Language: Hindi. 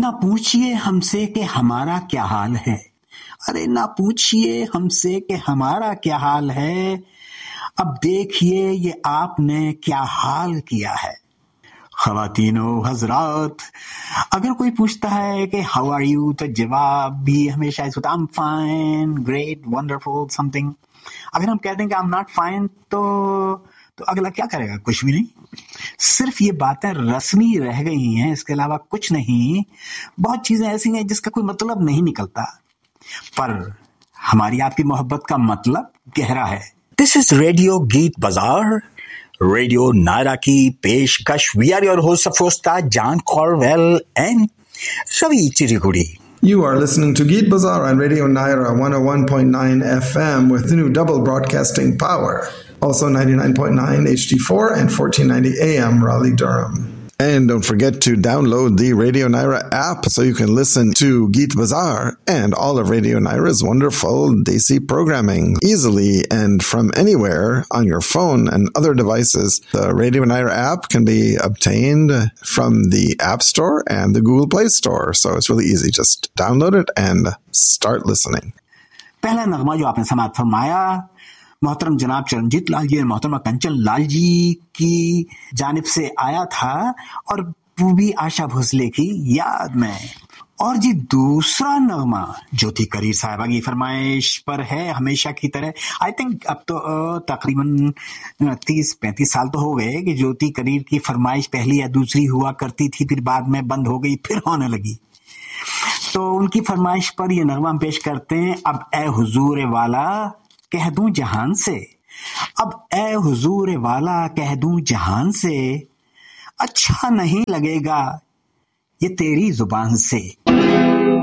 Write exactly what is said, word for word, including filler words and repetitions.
ना पूछिए हमसे कि हमारा क्या हाल है, अरे ना पूछिए हमसे कि हमारा क्या हाल है, अब देखिए ये आपने क्या हाल किया है। ख़वातीनो हज़रात, अगर कोई पूछता है कि हाउ आर यू, तो जवाब भी हमेशा इस I am fine, great, wonderful, something. अगर हम कहते हैं कि आई एम नॉट फाइन, तो तो अगला क्या करेगा? कुछ भी नहीं। सिर्फ ये बातें रस्मी रह गई हैं, इसके अलावा कुछ नहीं। बहुत चीजें ऐसी हैं जिसका कोई मतलब नहीं निकलता, पर हमारी आपकी मोहब्बत का मतलब गहरा है। दिस इज रेडियो गीत बाजार, रेडियो नायरा की पेशकश। वी आर योर होस्ट अफरोस्ता जान Corwell and Ravi चिरीगुड़ी। You are listening to Geet Bazaar on Radio Naira one oh one point nine F M with new double broadcasting power. Also ninety-nine point nine H D four and fourteen ninety A M Raleigh Durham. And don't forget to download the Radio Naira app so you can listen to Geet Bazaar and all of Radio Naira's wonderful Desi programming easily and from anywhere on your phone and other devices. The Radio Naira app can be obtained from the App Store and the Google Play Store. So it's really easy. Just download it and start listening. पहला नगमा जो आपने समाप्त फरमाया मोहतरम जनाब चरणजीत लाल जी, मोहतरमा कंचन लाल जी की जानिब से आया था और वो भी आशा भोसले की याद में। और जी दूसरा नगमा ज्योति करीर साहिबा की फरमाइश पर है, हमेशा की तरह। आई थिंक अब तो तकरीबन तीस पैंतीस साल तो हो गए कि ज्योति करीर की फरमाइश पहली या दूसरी हुआ करती थी, फिर बाद में बंद हो गई, फिर होने लगी। तो उनकी फरमाइश पर ये नगमा हम पेश करते हैं। अब ए हुजूर वाला कह दूं जहान से, अब ए हुजूर वाला कह दूं जहान से, अच्छा नहीं लगेगा ये तेरी जुबान से।